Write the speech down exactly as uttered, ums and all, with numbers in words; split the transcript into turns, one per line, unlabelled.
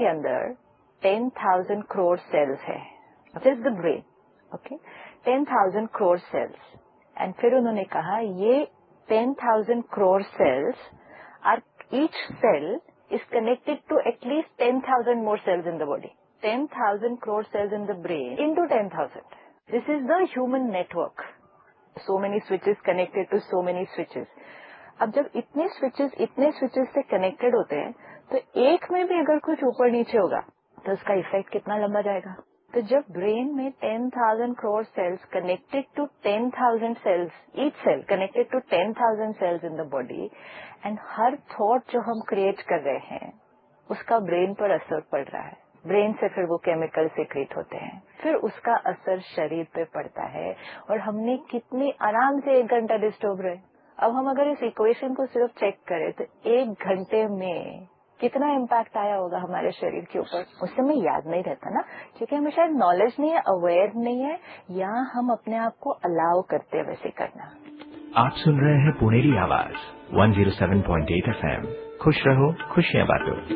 के अंदर ten thousand crore sales है, just the brain, okay, ten thousand crore sales. And फिर उन्होंने कहा ये ten thousand crore sales are, each cell is connected to at least ten thousand more cells in the body. ten thousand crore cells in the brain into ten thousand. This is the human network. So many switches connected to so many switches. अब जब इतने switches इतने switches से connected होते हैं तो एक में भी अगर कुछ ऊपर नीचे होगा तो उसका इफेक्ट कितना लंबा जाएगा। तो जब ब्रेन में ten thousand crore cells connected to ten thousand cells, each cell connected to ten thousand cells in the body, and her thought जो हम क्रिएट कर रहे हैं उसका ब्रेन पर असर पड़ रहा है, ब्रेन से फिर वो केमिकल सीक्रेट होते हैं, फिर उसका असर शरीर पे पड़ता है और हमने कितनी आराम से एक घंटा डिस्टर्ब रहे। अब हम अगर इस इक्वेशन को सिर्फ चेक करें तो एक घंटे में कितना इम्पैक्ट आया होगा हमारे शरीर के ऊपर, उस समय याद नहीं रहता ना, क्योंकि हमें शायद नॉलेज नहीं है, अवेयर नहीं है, या हम अपने आप को अलाउ करते हैं वैसे करना।
आप सुन रहे हैं पुनेरी आवाज one zero seven point eight F M. खुश रहो, खुशियां बांटो।